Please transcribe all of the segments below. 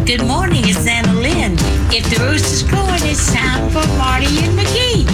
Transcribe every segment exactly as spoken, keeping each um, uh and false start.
Good morning, it's Anna Lynn. If the rooster's crowing, it's time for Marty and McGee.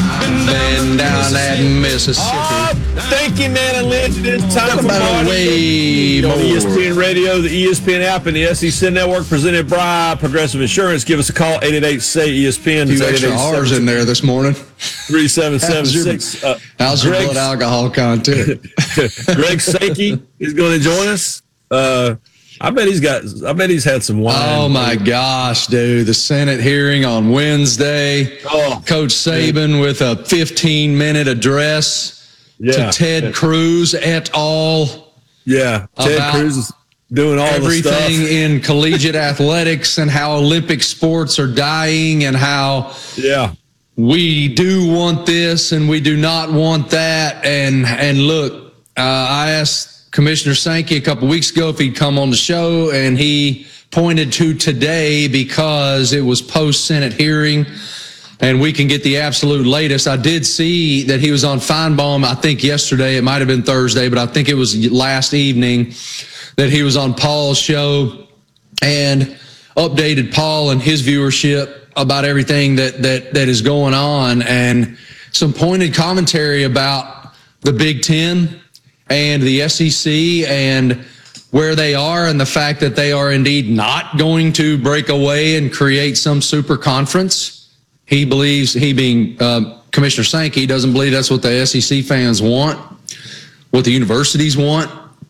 Been down at Mississippi. Oh, thank you, Nana Lynn. It's time for Marty way on more. E S P N Radio, the E S P N app, and the S E C Network, presented by Progressive Insurance. Give us a call, eight eight eight, S A Y, E S P N. A few extra R's in there this morning. three seven seven six. Uh, How's your Greg, blood alcohol content? Greg Sankey is going to join us. Uh, I bet he's got. I bet he's had some wine. Oh my gosh, dude! The Senate hearing on Wednesday. Oh, Coach Saban with a fifteen minute address yeah. to Ted Cruz et al. Yeah, Ted Cruz is doing all everything the stuff. in collegiate athletics and how Olympic sports are dying and how yeah we do want this and we do not want that. And and look, uh, I asked Commissioner Sankey a couple weeks ago if he'd come on the show, and he pointed to today because it was post-Senate hearing, and we can get the absolute latest. I did see that he was on Feinbaum, I think yesterday. It might have been Thursday, but I think it was last evening that he was on Paul's show and updated Paul and his viewership about everything that that that is going on, and some pointed commentary about the Big Ten and the S E C and where they are, and the fact that they are indeed not going to break away and create some super conference. He believes, he being uh, Commissioner Sankey, doesn't believe that's what the S E C fans want, what the universities want.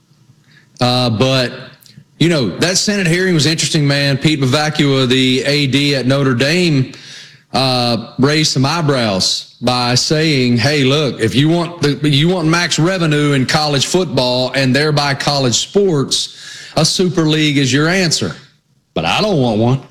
Uh, but, you know, that Senate hearing was interesting, man. Pete Bavacua, the A D at Notre Dame, uh, raised some eyebrows by saying, hey, look, if you want the, you want max revenue in college football and thereby college sports, a super league is your answer. But I don't want one.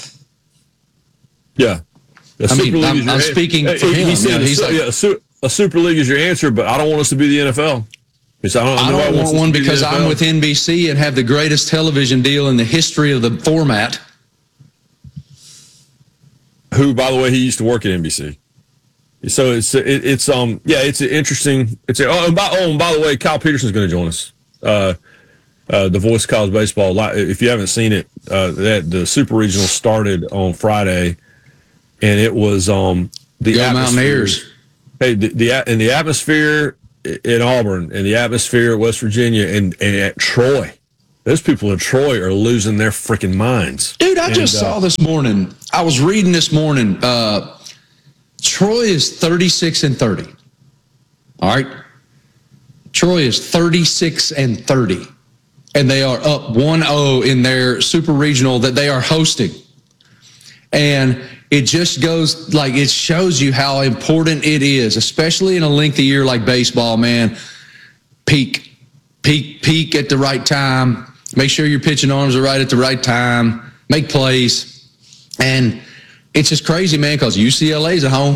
Yeah. I mean, I'm, I'm speaking hey, for him. He said, yeah, he's a, like, yeah, a, su- a super league is your answer, but I don't want us to be the N F L. Said, I don't, I don't want one because I'm with N B C and have the greatest television deal in the history of the format. Who, by the way, he used to work at N B C. So it's it, it's um yeah it's an interesting it's a, oh and by oh and by the way, Kyle Peterson's going to join us. Uh, uh, the voice of college baseball. If you haven't seen it, uh, that the Super Regional started on Friday, and it was um the Go Mountaineers. Hey, the, the in the atmosphere in Auburn and the atmosphere at West Virginia and, and at Troy. Those people in Troy are losing their freaking minds. Dude, I and, just uh, saw this morning. I was reading this morning. Uh, Troy is thirty-six and thirty. All right. Troy is thirty-six and thirty. And they are up one oh in their super regional that they are hosting. And it just goes, like, it shows you how important it is, especially in a lengthy year like baseball, man. Peak, peak, peak at the right time. Make sure your pitching arms are right at the right time. Make plays. And it's just crazy, man, because U C L A's at home.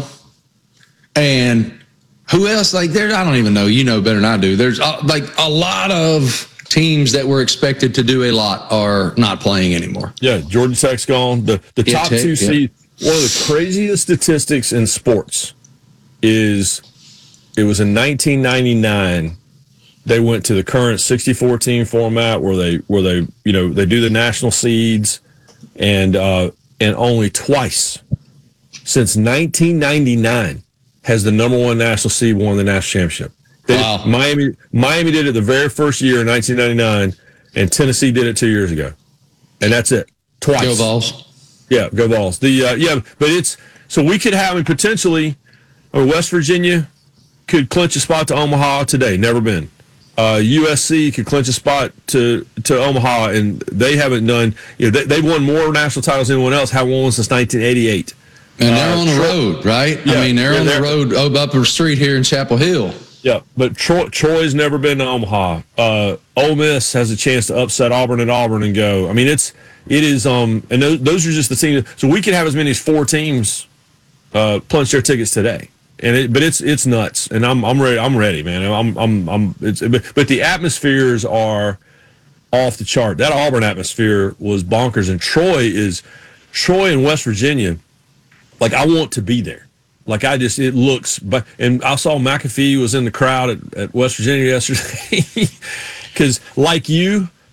And who else? Like, there, I don't even know. You know better than I do. There's, uh, like, a lot of teams that were expected to do a lot are not playing anymore. Yeah, Georgia Tech's gone. The, the Yeah, top Tech, two yeah. seeds. One of the craziest statistics in sports is it was in nineteen ninety-nine. They went to the current sixty-four team format where they where they you know they do the national seeds, and uh, and only twice since nineteen ninety-nine has the number one national seed won the national championship. They, Wow. Miami Miami did it the very first year in nineteen ninety-nine, and Tennessee did it two years ago, and that's it. Twice. Go Vols. Yeah, go Vols. The uh, yeah, but it's so we could have and potentially, or West Virginia could clinch a spot to Omaha today. Never been. Uh, U S C could clinch a spot to, to Omaha, and they haven't done. You know, they they won more national titles than anyone else. Haven't won since nineteen eighty-eight. And they're uh, on the Troy, road, right? Yeah, I mean, they're yeah, on they're, the road oh, up the street here in Chapel Hill. Yeah, but Troy, Troy's never been to Omaha. Uh, Ole Miss has a chance to upset Auburn at Auburn and go. I mean, it's it is um, and those, those are just the teams. So we could have as many as four teams uh, punch their tickets today, and it, but it's it's nuts. And I'm I'm ready. I'm ready, man. I'm I'm I'm. It's but the atmospheres are off the chart. That Auburn atmosphere was bonkers, and Troy is Troy and West Virginia. Like, I want to be there. Like, I just, it looks, but, and I saw McAfee was in the crowd at, at West Virginia yesterday. Because, like you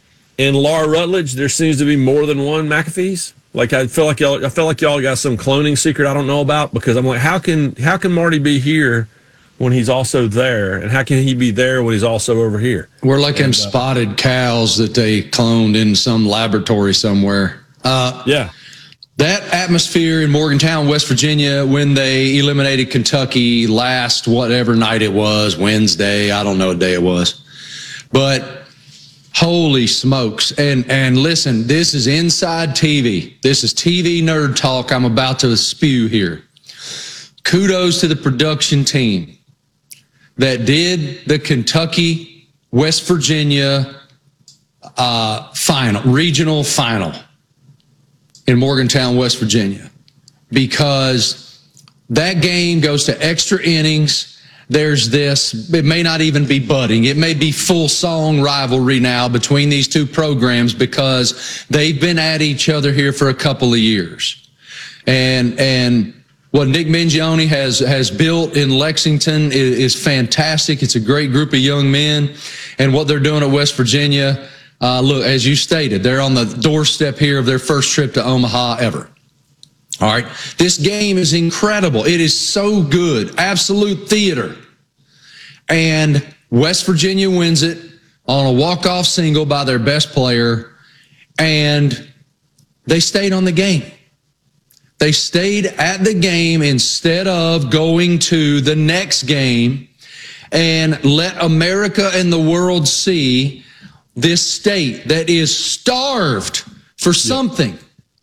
in Laura Rutledge, there seems to be more than one McAfee's. Like I feel like y'all, I feel like y'all got some cloning secret I don't know about, because I'm like, how can how can Marty be here when he's also there, and how can he be there when he's also over here? We're like them And, uh, spotted cows that they cloned in some laboratory somewhere. Uh, Yeah, that atmosphere in Morgantown, West Virginia, when they eliminated Kentucky last whatever night it was, Wednesday, I don't know what day it was, but holy smokes. And and listen, this is inside T V. This is T V nerd talk I'm about to spew here. Kudos to the production team that did the Kentucky, West Virginia uh, final, regional final in Morgantown, West Virginia, because that game goes to extra innings. There's this, it may not even be budding. It may be full song rivalry now between these two programs, because they've been at each other here for a couple of years. And, and what Nick Mingione has, has built in Lexington is, is fantastic. It's a great group of young men. And what they're doing at West Virginia, uh, look, as you stated, they're on the doorstep here of their first trip to Omaha ever. All right. This game is incredible. It is so good. Absolute theater. And West Virginia wins it on a walk-off single by their best player. And they stayed on the game. They stayed at the game instead of going to the next game and let America and the world see this state that is starved for something.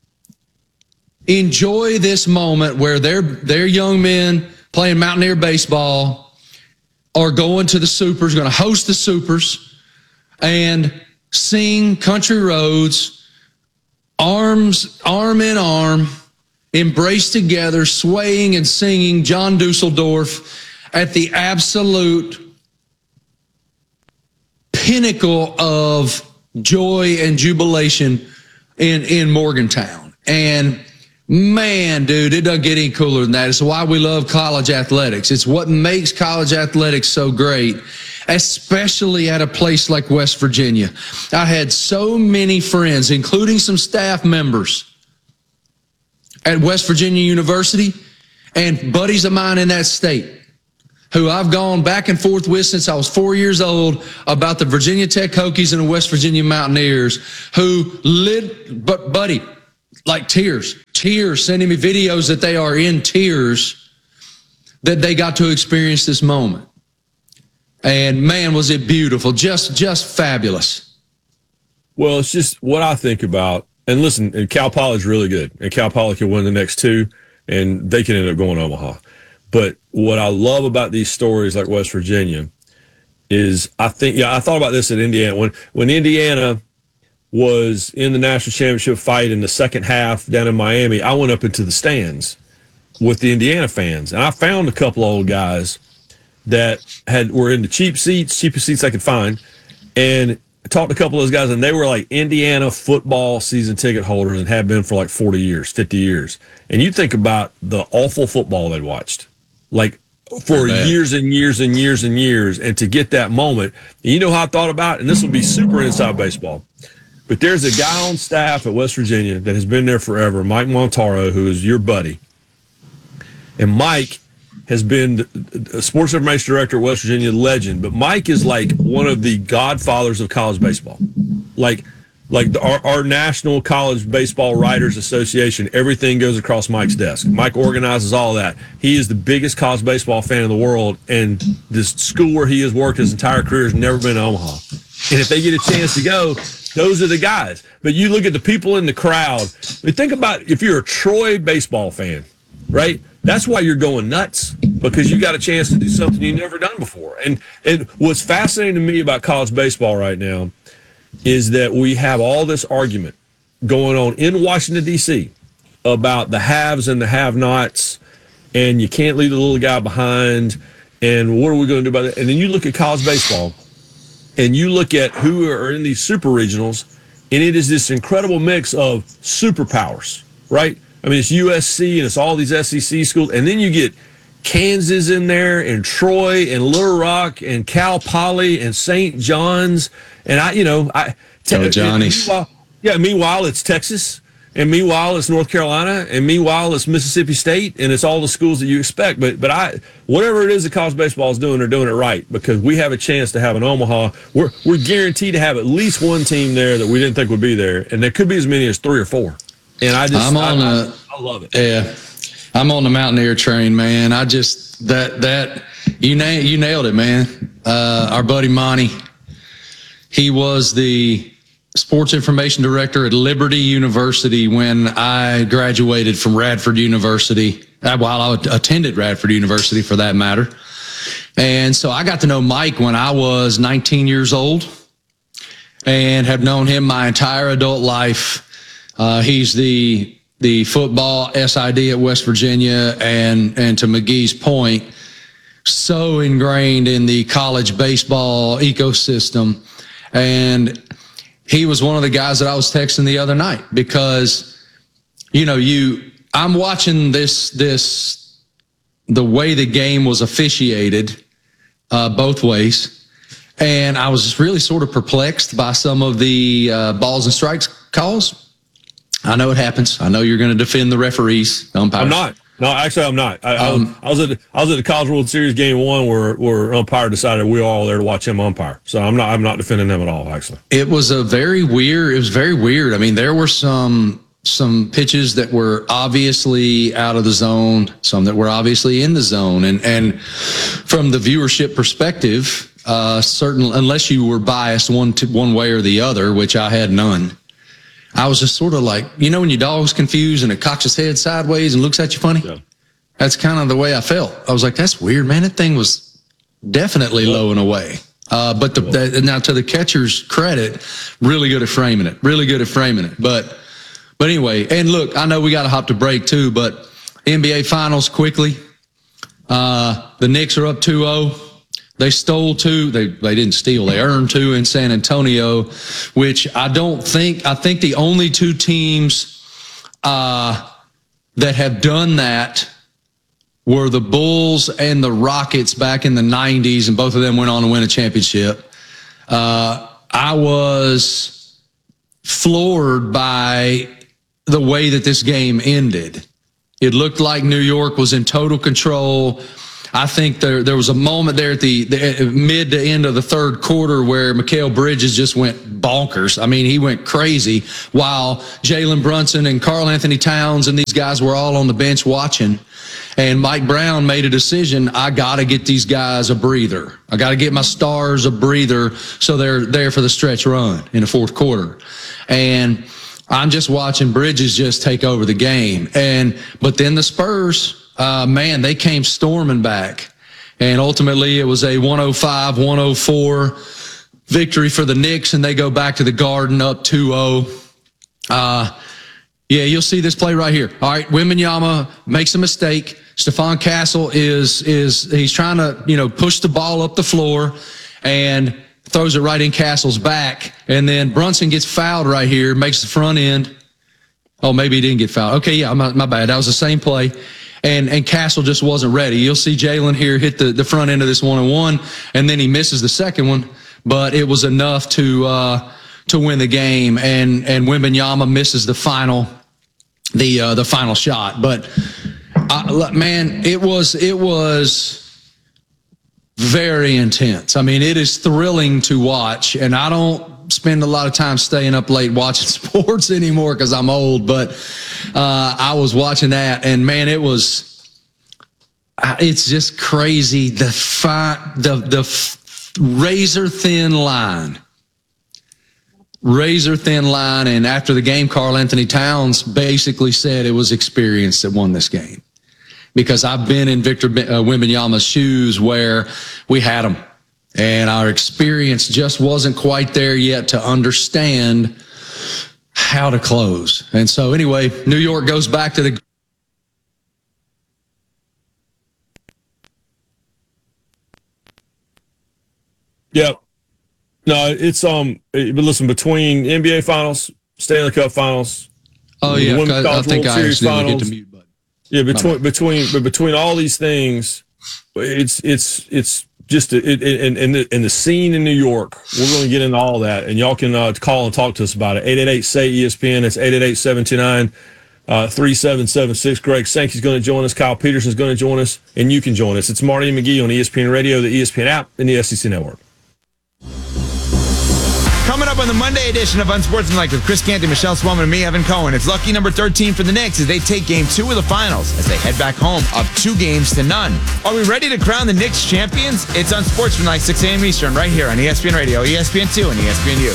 Enjoy this moment where their their young men playing Mountaineer baseball are going to the Supers, going to host the Supers, and sing Country Roads, arms arm in arm, embraced together, swaying and singing John Dusseldorf at the absolute pinnacle of joy and jubilation in in Morgantown. And man, dude, it doesn't get any cooler than that. It's why we love college athletics. It's what makes college athletics so great, especially at a place like West Virginia. I had so many friends, including some staff members at West Virginia University and buddies of mine in that state who I've gone back and forth with since I was four years old about the Virginia Tech Hokies and the West Virginia Mountaineers, who lit, but buddy, like tears, tears, sending me videos that they are in tears that they got to experience this moment. And man, was it beautiful. Just, just fabulous. well, it's just what I think about. And listen, and Cal Poly's really good, and Cal Poly can win the next two, and they can end up going to Omaha. But what I love about these stories like West Virginia is, I think, yeah, I thought about this at Indiana. When, when Indiana was in the national championship fight in the second half down in Miami, I went up into the stands with the Indiana fans, and I found a couple of old guys that had were in the cheap seats, cheapest seats I could find, and I talked to a couple of those guys, and they were like Indiana football season ticket holders and have been for like forty years, fifty years. And you think about the awful football they'd watched, like for years and years and years and years, and to get that moment. And you know how I thought about it? And this will be super inside baseball. But there's a guy on staff at West Virginia that has been there forever, Mike Montaro, who is your buddy. And Mike has been a sports information director at West Virginia, legend. But Mike is like one of the godfathers of college baseball. Like, like the, our, our National College Baseball Writers Association, everything goes across Mike's desk. Mike organizes all that. He is the biggest college baseball fan in the world, and this school where he has worked his entire career has never been to Omaha. And if they get a chance to go, those are the guys. But you look at the people in the crowd. I mean, think about if you're a Troy baseball fan, right? That's why you're going nuts, because you got a chance to do something you've never done before. And and what's fascinating to me about college baseball right now is that we have all this argument going on in Washington, D C about the haves and the have-nots, and you can't leave the little guy behind, and what are we going to do about it? And then you look at college baseball, and you look at who are in these super regionals, and it is this incredible mix of superpowers, right? I mean, it's U S C and it's all these S E C schools, and then you get Kansas in there, and Troy, and Little Rock, and Cal Poly, and Saint John's, and I, you know, I Go Johnnies. Meanwhile, yeah, meanwhile, it's Texas. And meanwhile, it's North Carolina, and meanwhile, it's Mississippi State, and it's all the schools that you expect. But but I, whatever it is that college baseball is doing, they're doing it right because we have a chance to have an Omaha. We're we're guaranteed to have at least one team there that we didn't think would be there, and there could be as many as three or four. And I just, I'm on I, a, I, I love it. Yeah, I'm on the Mountaineer train, man. I just that that you na- you nailed it, man. Uh, our buddy Monty, he was the sports information director at Liberty University when I graduated from Radford University, uh, while I attended Radford University for that matter. And so I got to know Mike when I was nineteen years old and have known him my entire adult life. Uh, he's the the football S I D at West Virginia, and, and to McGee's point, so ingrained in the college baseball ecosystem. And he was one of the guys that I was texting the other night because, you know, you, I'm watching this, this, the way the game was officiated, uh, both ways. And I was just really sort of perplexed by some of the, uh, balls and strikes calls. I know it happens. I know you're going to defend the referees, umpires. I'm not. No, actually, I'm not. I, Um, I, was, I was at the, I was at the College World Series game one where where umpire decided we were all there to watch him umpire. So I'm not I'm not defending them at all. Actually, it was a very weird. It was very weird. I mean, there were some some pitches that were obviously out of the zone, some that were obviously in the zone, and and from the viewership perspective, uh, certain unless you were biased one to one way or the other, which I had none. I was just sort of like, you know, when your dog's confused and it cocks its head sideways and looks at you funny? Yeah. That's kind of the way I felt. I was like, that's weird, man. That thing was definitely yeah. low and away. Uh, but the, the, now to the catcher's credit, really good at framing it, really good at framing it. But, but anyway, and look, I know we got to hop to break too, but N B A finals quickly. Uh, the Knicks are up two oh. They stole two. They they didn't steal. They earned two in San Antonio, which I don't think. I think the only two teams uh, that have done that were the Bulls and the Rockets back in the nineties, and both of them went on to win a championship. Uh, I was floored by the way that this game ended. It looked like New York was in total control. I think there there was a moment there at the, the mid to end of the third quarter where Mikal Bridges just went bonkers. I mean, he went crazy while Jalen Brunson and Karl Anthony Towns and these guys were all on the bench watching. And Mike Brown made a decision. I got to get these guys a breather. I got to get my stars a breather so they're there for the stretch run in the fourth quarter. And I'm just watching Bridges just take over the game. And but then the Spurs, Uh, man, they came storming back. And ultimately, it was a one oh five one oh four victory for the Knicks, and they go back to the Garden up two oh. Uh, yeah, you'll see this play right here. All right, Wembanyama makes a mistake. Stephon Castle is, is he's trying to, you know, push the ball up the floor and throws it right in Castle's back. And then Brunson gets fouled right here, makes the front end. Oh, maybe he didn't get fouled. Okay, yeah, my, my bad. That was the same play. And and Castle just wasn't ready. You'll see Jalen here hit the, the front end of this one-on-one, and then he misses the second one, but it was enough to uh, to win the game. And and Wembanyama misses the final the uh, the final shot. But uh, man, it was it was very intense. I mean, it is thrilling to watch, and I don't spend a lot of time staying up late watching sports anymore because I'm old, but uh, I was watching that, and man, it was, it's just crazy. The fi- the the f- razor thin line, razor thin line. And after the game, Karl Anthony Towns basically said it was experience that won this game, because I've been in Victor uh, Wembanyama's shoes where we had him. And our experience just wasn't quite there yet to understand how to close. And so anyway, New York goes back to the... Yeah. No, it's, um, but listen, between N B A finals, Stanley Cup finals. Oh, yeah. I, I think I accidentally hit the mute button. Yeah, between, between, but between all these things, it's, it's, it's, just in in, in, the, in the scene in New York. We're going to get into all that, and y'all can uh, call and talk to us about it. eight eight eight, S A Y, E S P N. That's eight eight eight, seven two nine, three seven seven six. Greg Sankey's going to join us. Kyle Peterson's going to join us, and you can join us. It's Marty and McGee on E S P N Radio, the E S P N app, and the S E C Network. Coming up on the Monday edition of Unsportsmanlike with Chris Canty, Michelle Swellman, and me, Evan Cohen. It's lucky number thirteen for the Knicks as they take game two of the finals as they head back home up two games to none. Are we ready to crown the Knicks champions? It's Unsportsmanlike, six a.m. Eastern, right here on E S P N Radio, E S P N two, and E S P N U.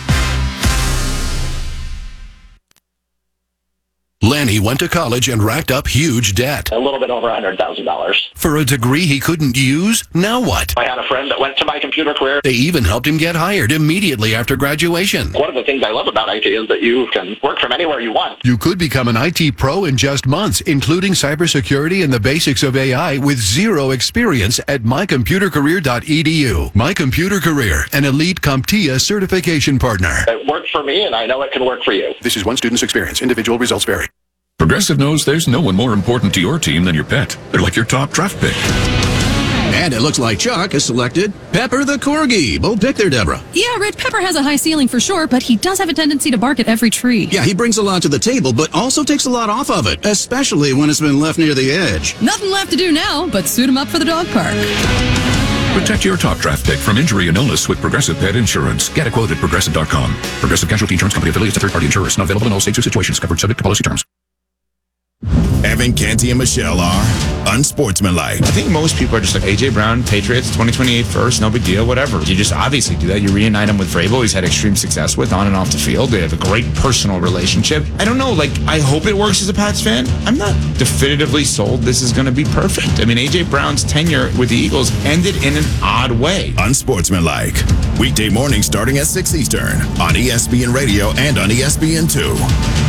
Lanny went to college and racked up huge debt. A little bit over one hundred thousand dollars. For a degree he couldn't use? Now what? I had a friend that went to my computer career. They even helped him get hired immediately after graduation. One of the things I love about I T is that you can work from anywhere you want. You could become an I T pro in just months, including cybersecurity and the basics of A I with zero experience at my computer career dot e d u. My Computer Career, an elite CompTIA certification partner. It worked for me, and I know it can work for you. This is one student's experience. Individual results vary. Progressive knows there's no one more important to your team than your pet. They're like your top draft pick. And it looks like Chuck has selected Pepper the Corgi. Bold pick there, Deborah. Yeah, Red Pepper has a high ceiling for sure, but he does have a tendency to bark at every tree. Yeah, he brings a lot to the table, but also takes a lot off of it, especially when it's been left near the edge. Nothing left to do now but suit him up for the dog park. Protect your top draft pick from injury and illness with Progressive Pet Insurance. Get a quote at progressive dot com. Progressive Casualty Insurance Company affiliates and third-party insurers. Not available in all states or situations. Covered subject to policy terms. Evan, Canty, and Michelle are unsportsmanlike. I think most people are just like, A J. Brown, Patriots, twenty twenty-eight first, no big deal, whatever. You just obviously do that. You reunite him with Vrabel, he's had extreme success with on and off the field. They have a great personal relationship. I don't know, like, I hope it works as a Pats fan. I'm not definitively sold this is going to be perfect. I mean, A J. Brown's tenure with the Eagles ended in an odd way. Unsportsmanlike. Weekday morning starting at six Eastern on E S P N Radio and on E S P N two.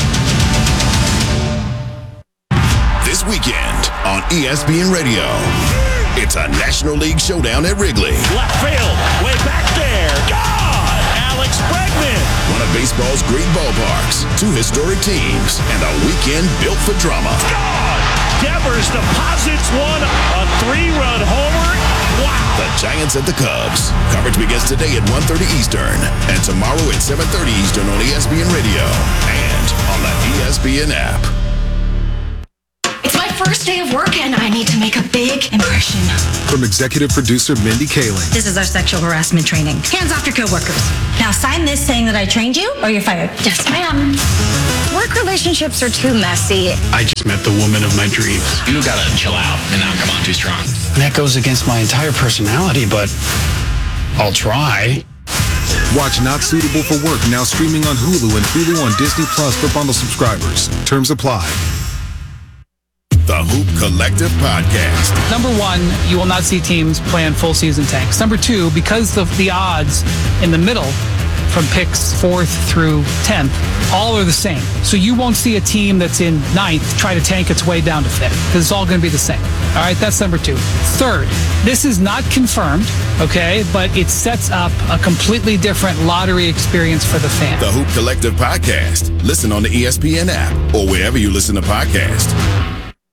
This weekend on E S P N Radio, it's a National League showdown at Wrigley. Left field, way back there. God! Alex Bregman. One of baseball's great ballparks, two historic teams, and a weekend built for drama. God! Devers deposits one, a three-run homer. Wow! The Giants at the Cubs. Coverage begins today at one thirty Eastern and tomorrow at seven thirty Eastern on E S P N Radio and on the E S P N app. First day of work and I need to make a big impression. From executive producer Mindy Kaling. This is our sexual harassment training. Hands off your coworkers. Now sign this saying that I trained you or you're fired. Yes, ma'am. Work relationships are too messy. I just met the woman of my dreams. You gotta chill out and not come on too strong. And that goes against my entire personality, but I'll try. Watch Not Suitable for Work now streaming on Hulu and Hulu on Disney Plus for bundle subscribers. Terms apply. The Hoop Collective Podcast. Number one, you will not see teams plan full season tanks. Number two, because of the odds in the middle from picks fourth through tenth, all are the same. So you won't see a team that's in ninth try to tank its way down to fifth because it's all going to be the same. All right, that's number two. Third, this is not confirmed, okay, but it sets up a completely different lottery experience for the fan. The Hoop Collective Podcast. Listen on the E S P N app or wherever you listen to podcasts.